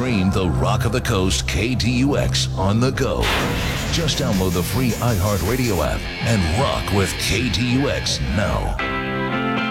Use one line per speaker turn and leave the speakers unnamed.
Stream the Rock of the Coast KDUX on the go. Just download the free iHeartRadio app and rock with KDUX now.